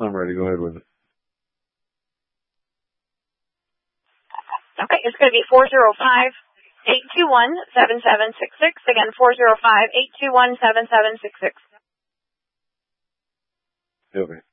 I'm ready. Go ahead with it. Okay, it's going to be 405-821-7766. Again, 405-821-7766. Okay.